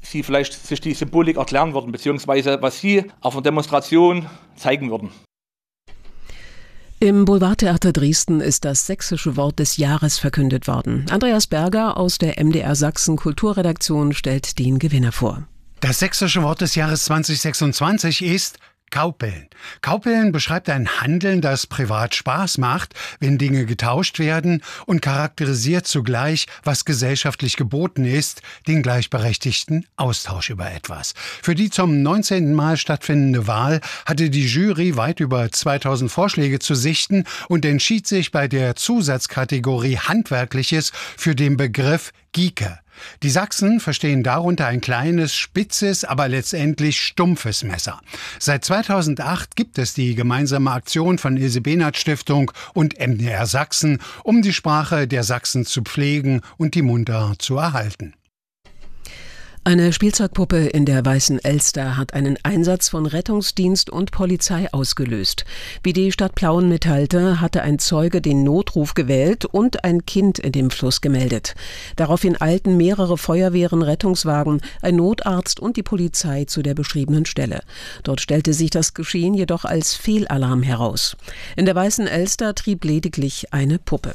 Sie vielleicht sich die Symbolik erklären würden, beziehungsweise was Sie auf einer Demonstration zeigen würden. Im Boulevardtheater Dresden ist das sächsische Wort des Jahres verkündet worden. Andreas Berger aus der MDR Sachsen Kulturredaktion stellt den Gewinner vor. Das sächsische Wort des Jahres 2026 ist Kaupeln. Kaupeln beschreibt ein Handeln, das privat Spaß macht, wenn Dinge getauscht werden, und charakterisiert zugleich, was gesellschaftlich geboten ist, den gleichberechtigten Austausch über etwas. Für die zum 19. Mal stattfindende Wahl hatte die Jury weit über 2000 Vorschläge zu sichten und entschied sich bei der Zusatzkategorie Handwerkliches für den Begriff Gieke. Die Sachsen verstehen darunter ein kleines, spitzes, aber letztendlich stumpfes Messer. Seit 2008 gibt es die gemeinsame Aktion von Ilse-Behnert-Stiftung und MDR Sachsen, um die Sprache der Sachsen zu pflegen und die Mundart zu erhalten. Eine Spielzeugpuppe in der Weißen Elster hat einen Einsatz von Rettungsdienst und Polizei ausgelöst. Wie die Stadt Plauen mitteilte, hatte ein Zeuge den Notruf gewählt und ein Kind in dem Fluss gemeldet. Daraufhin eilten mehrere Feuerwehren, Rettungswagen, ein Notarzt und die Polizei zu der beschriebenen Stelle. Dort stellte sich das Geschehen jedoch als Fehlalarm heraus. In der Weißen Elster trieb lediglich eine Puppe.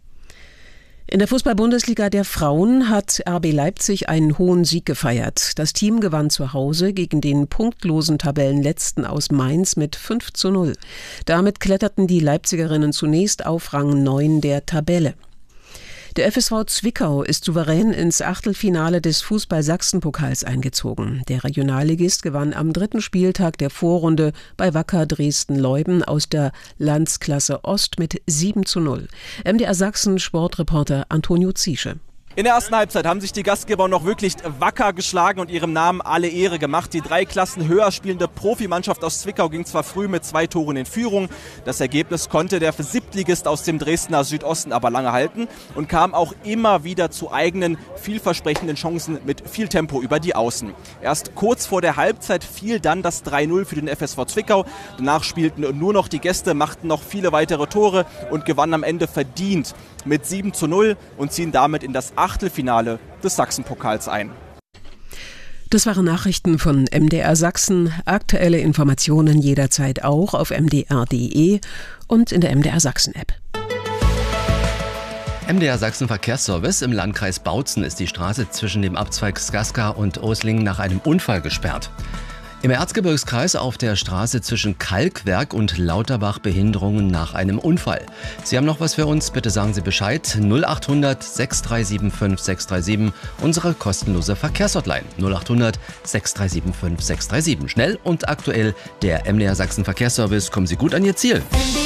In der Fußball-Bundesliga der Frauen hat RB Leipzig einen hohen Sieg gefeiert. Das Team gewann zu Hause gegen den punktlosen Tabellenletzten aus Mainz mit 5:0. Damit kletterten die Leipzigerinnen zunächst auf Rang 9 der Tabelle. Der FSV Zwickau ist souverän ins Achtelfinale des Fußball-Sachsen-Pokals eingezogen. Der Regionalligist gewann am 3. Spieltag der Vorrunde bei Wacker Dresden-Leuden aus der Landsklasse Ost mit 7:0. MDR Sachsen Sportreporter Antonio Ziesche. In der ersten Halbzeit haben sich die Gastgeber noch wirklich wacker geschlagen und ihrem Namen alle Ehre gemacht. Die 3 Klassen höher spielende Profimannschaft aus Zwickau ging zwar früh mit 2 Toren in Führung. Das Ergebnis konnte der Siebtligist aus dem Dresdner Südosten aber lange halten und kam auch immer wieder zu eigenen, vielversprechenden Chancen mit viel Tempo über die Außen. Erst kurz vor der Halbzeit fiel dann das 3:0 für den FSV Zwickau. Danach spielten nur noch die Gäste, machten noch viele weitere Tore und gewannen am Ende verdient mit 7:0 und ziehen damit in das Achtelfinale des Sachsenpokals ein. Das waren Nachrichten von MDR Sachsen. Aktuelle Informationen jederzeit auch auf mdr.de und in der MDR Sachsen App. MDR Sachsen Verkehrsservice. Im Landkreis Bautzen ist die Straße zwischen dem Abzweig Skaska und Oslingen nach einem Unfall gesperrt. Im Erzgebirgskreis auf der Straße zwischen Kalkwerk und Lauterbach Behinderungen nach einem Unfall. Sie haben noch was für uns? Bitte sagen Sie Bescheid. 0800 6375 637, unsere kostenlose Verkehrshotline. 0800 6375 637. Schnell und aktuell der MDR Sachsen Verkehrsservice. Kommen Sie gut an Ihr Ziel.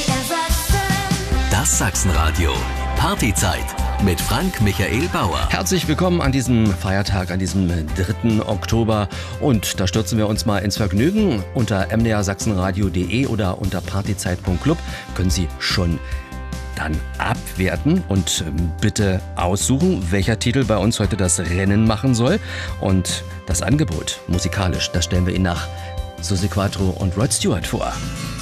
Das Sachsenradio. Partyzeit mit Frank Michael Bauer. Herzlich willkommen an diesem Feiertag, an diesem 3. Oktober. Und da stürzen wir uns mal ins Vergnügen. Unter mdrsachsenradio.de oder unter partyzeit.club können Sie schon dann abwerten und bitte aussuchen, welcher Titel bei uns heute das Rennen machen soll. Und das Angebot musikalisch, das stellen wir Ihnen nach Susi Quattro und Rod Stewart vor.